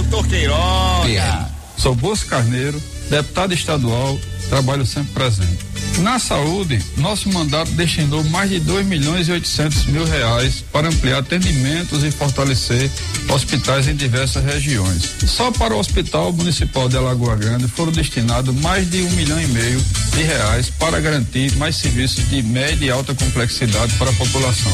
doutor Queiroga. Sou Bosco Carneiro, deputado estadual, trabalho sempre presente. Na saúde, nosso mandato destinou mais de 2.800.000 reais para ampliar atendimentos e fortalecer hospitais em diversas regiões. Só para o Hospital Municipal de Alagoa Grande foram destinados mais de 1,5 milhão de reais para garantir mais serviços de média e alta complexidade para a população.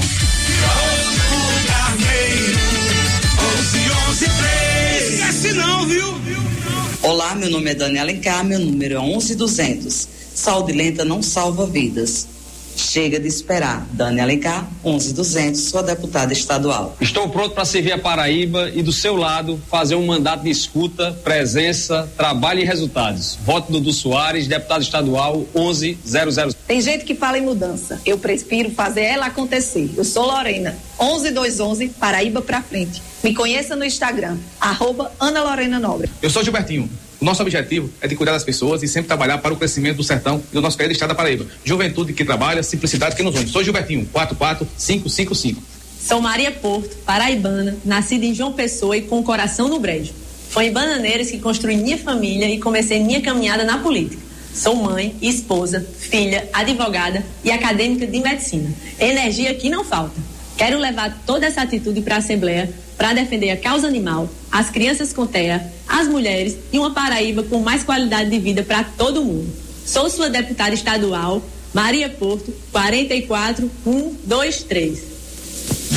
Esquece não, viu? Olá, meu nome é Daniela Alencar, meu número é 11200. Saúde lenta não salva vidas. Chega de esperar. Daniela Alencar, 11200, sua deputada estadual. Estou pronto para servir a Paraíba e do seu lado fazer um mandato de escuta, presença, trabalho e resultados. Voto Dudu Soares, deputado estadual 11000. Tem gente que fala em mudança. Eu prefiro fazer ela acontecer. Eu sou Lorena, 11211, Paraíba pra frente. Me conheça no Instagram, @AnaLorenaNobre. Eu sou Gilbertinho. O nosso objetivo é de cuidar das pessoas e sempre trabalhar para o crescimento do sertão e do nosso querido estado da Paraíba. Juventude que trabalha, simplicidade que nos une. Sou Gilbertinho, 44555. Sou Maria Porto, paraibana, nascida em João Pessoa e com o coração no brejo. Foi em Bananeiras que construí minha família e comecei minha caminhada na política. Sou mãe, esposa, filha, advogada e acadêmica de medicina. Energia que não falta. Quero levar toda essa atitude para a Assembleia para defender a causa animal, as crianças com TEA, as mulheres e uma Paraíba com mais qualidade de vida para todo mundo. Sou sua deputada estadual, Maria Porto, 44123.